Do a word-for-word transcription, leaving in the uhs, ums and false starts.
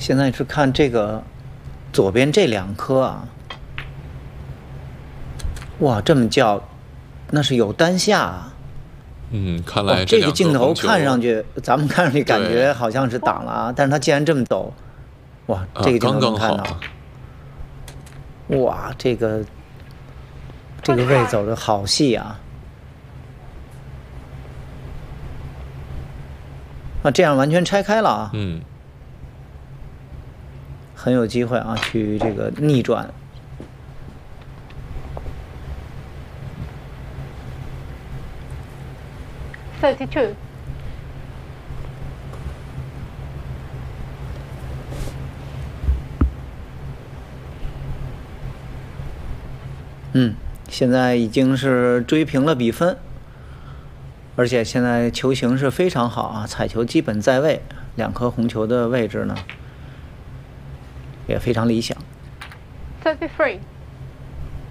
现在是看这个左边这两颗啊，哇，这么叫，那是有单下啊。 嗯，看来这个镜头两颗红球看上去，咱们看上去感觉对好像是挡了啊，但是它既然这么陡，哇，这个镜头啊刚刚能看到， 好哇，这个这个位走的好细啊。啊，这样完全拆开了啊， 嗯， 很有机会啊，去这个逆转。 thirty-two. 嗯，现在已经是追平了比分，而且现在球形是非常好啊，彩球基本在位，两颗红球的位置呢也非常理想。 thirty-three.